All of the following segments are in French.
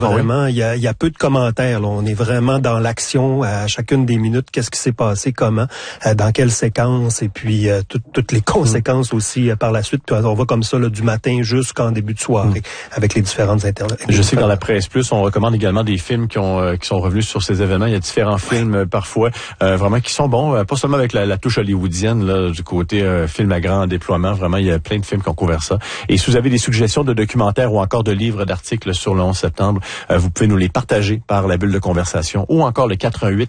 Vraiment, il y a peu de commentaires. Là. On est vraiment dans l'action à chacune des minutes. Qu'est-ce qui s'est passé, comment, dans quelle séquence, et puis toutes les conséquences aussi par la suite. Puis on va comme ça là, du matin jusqu'en début de soirée avec les différentes interventions. Je sais que dans la presse plus, on recommande également des films qui sont revenus sur ces événements. Il y a différents films parfois vraiment qui sont bons, pas seulement avec la touche hollywoodienne là, du côté film à grand déploiement. Vraiment, il y a plein de films qui ont couvert ça. Et si vous avez des suggestions de documentaires ou encore de livres, d'articles sur le 11 septembre, vous pouvez nous les partager par la bulle de conversation ou encore le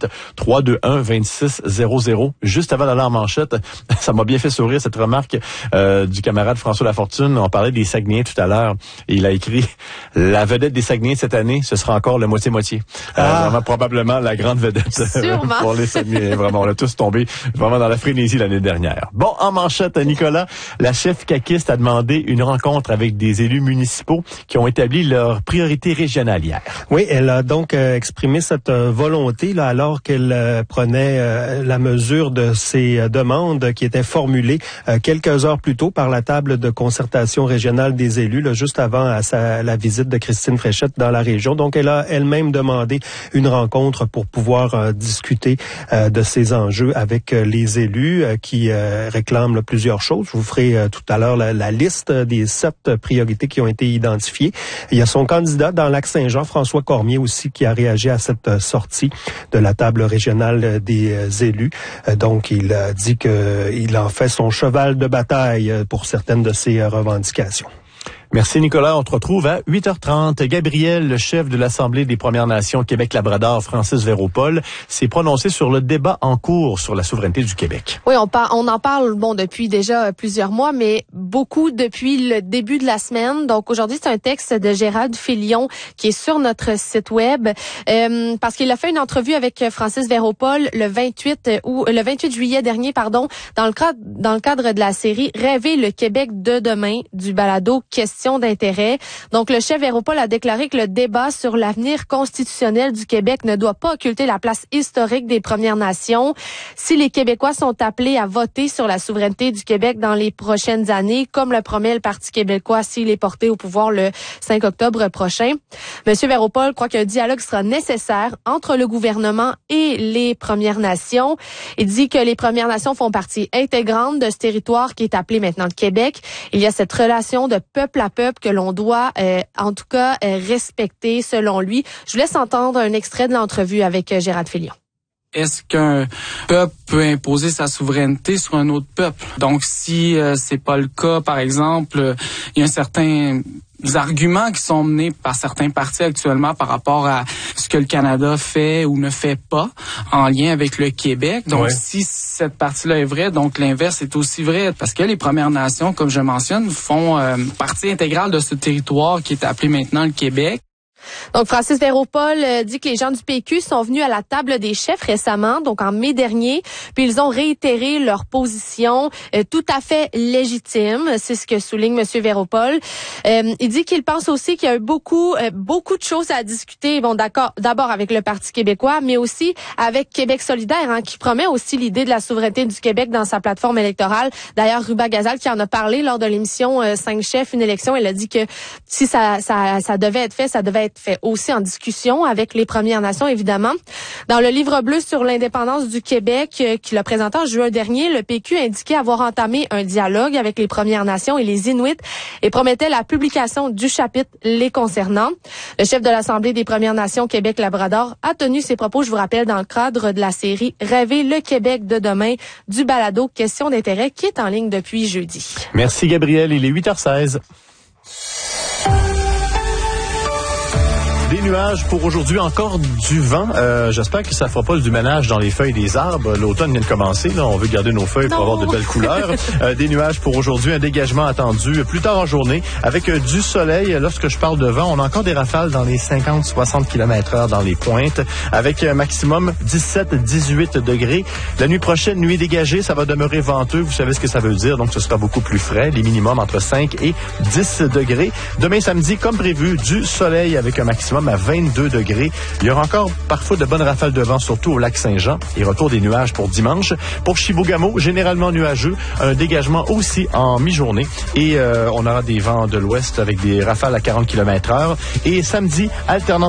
418-321-2600. Juste avant d'aller en manchette, ça m'a bien fait sourire cette remarque du camarade François Lafortune. On parlait des Saguenayens tout à l'heure. Et il a écrit « La vedette des Saguenayens cette année, ce sera encore le moitié-moitié. » Vraiment, probablement la grande vedette pour les Saguenayens. Vraiment, on a tous tombé vraiment dans la frénésie l'année dernière. Bon, en manchette, Nicolas, la chef caquiste a demandé une rencontre avec des élus municipaux qui ont établi leurs priorités régionales hier. Oui, elle a donc exprimé cette volonté là, alors qu'elle prenait la mesure de ces demandes qui étaient formulées quelques heures plus tôt par la table de concertation régionale des élus, là, juste avant la visite de Christine Fréchette dans la région. Donc, elle a elle-même demandé une rencontre pour pouvoir discuter de ces enjeux avec les élus qui réclament là, plusieurs choses. Je vous ferai tout à l'heure la liste des 7 priorités qui ont été identifiées. Il y a son candidat dans Lac-Saint-Jean, François Cormier aussi, qui a réagi à cette sortie de la table régionale des élus. Donc, il a dit qu'il en fait son cheval de bataille pour certaines de ses revendications. Merci Nicolas, on te retrouve à 8h30. Gabriel, le chef de l'Assemblée des Premières Nations Québec-Labrador, Francis Véropol, s'est prononcé sur le débat en cours sur la souveraineté du Québec. Oui, on en parle depuis déjà plusieurs mois, mais beaucoup depuis le début de la semaine. Donc aujourd'hui, c'est un texte de Gérald Filion qui est sur notre site web parce qu'il a fait une entrevue avec Francis Véropol le 28 juillet dernier, dans le cadre de la série Rêver le Québec de demain du balado Question d'intérêt. Donc, le chef Véropol a déclaré que le débat sur l'avenir constitutionnel du Québec ne doit pas occulter la place historique des Premières Nations. Si les Québécois sont appelés à voter sur la souveraineté du Québec dans les prochaines années, comme le promet le Parti québécois s'il est porté au pouvoir le 5 octobre prochain, M. Véropol croit qu'un dialogue sera nécessaire entre le gouvernement et les Premières Nations. Il dit que les Premières Nations font partie intégrante de ce territoire qui est appelé maintenant le Québec. Il y a cette relation de peuple à peuple que l'on doit, respecter selon lui. Je vous laisse entendre un extrait de l'entrevue avec Gérald Filion. Est-ce qu'un peuple peut imposer sa souveraineté sur un autre peuple? Donc, si c'est pas le cas, par exemple, il y a un certain arguments qui sont menés par certains partis actuellement par rapport à ce que le Canada fait ou ne fait pas en lien avec le Québec. Donc, si cette partie-là est vraie, donc l'inverse est aussi vrai. Parce que les Premières Nations, comme je mentionne, font partie intégrale de ce territoire qui est appelé maintenant le Québec. Donc, Francis Véropol dit que les gens du PQ sont venus à la table des chefs récemment, donc en mai dernier, puis ils ont réitéré leur position tout à fait légitime. C'est ce que souligne M. Véropol. Il dit qu'il pense aussi qu'il y a eu beaucoup de choses à discuter. Bon, d'abord avec le Parti québécois, mais aussi avec Québec solidaire, qui promet aussi l'idée de la souveraineté du Québec dans sa plateforme électorale. D'ailleurs, Ruba Gazal, qui en a parlé lors de l'émission 5 chefs, une élection, elle a dit que si ça devait être fait, ça devait être fait aussi en discussion avec les Premières Nations, évidemment. Dans le livre bleu sur l'indépendance du Québec qu'il a présenté en juin dernier, le PQ indiquait avoir entamé un dialogue avec les Premières Nations et les Inuits et promettait la publication du chapitre les concernant. Le chef de l'Assemblée des Premières Nations Québec-Labrador a tenu ses propos, je vous rappelle, dans le cadre de la série Rêver le Québec de demain du balado Question d'intérêt qui est en ligne depuis jeudi. Merci Gabriel, il est 8h16. Des nuages pour aujourd'hui, encore du vent. J'espère que ça fera pas du ménage dans les feuilles des arbres. L'automne vient de commencer. Là, on veut garder nos feuilles pour avoir de belles couleurs. Des nuages pour aujourd'hui, un dégagement attendu plus tard en journée avec du soleil. Lorsque je parle de vent, on a encore des rafales dans les 50-60 km/h dans les pointes avec un maximum 17-18 degrés. La nuit prochaine, nuit dégagée, ça va demeurer venteux. Vous savez ce que ça veut dire. Donc, ce sera beaucoup plus frais. Les minimums entre 5 et 10 degrés. Demain samedi, comme prévu, du soleil avec un maximum à 22 degrés. Il y aura encore parfois de bonnes rafales de vent, surtout au lac Saint-Jean. Et retour des nuages pour dimanche. Pour Chibougamau, généralement nuageux. Un dégagement aussi en mi-journée. Et on aura des vents de l'ouest avec des rafales à 40 km/h. Et samedi, alternance